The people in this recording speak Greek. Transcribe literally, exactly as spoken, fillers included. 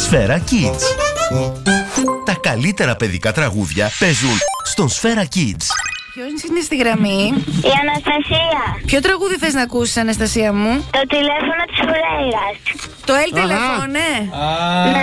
Σφαίρα Kids. Τα καλύτερα παιδικά τραγούδια παίζουν στον Σφαίρα Kids. Ποιος είναι στη γραμμή? Η Αναστασία. Ποιο τραγούδι θες να ακούσεις, Αναστασία μου? Το τηλέφωνο της Φουρέιρας. Το El Telephone, ναι.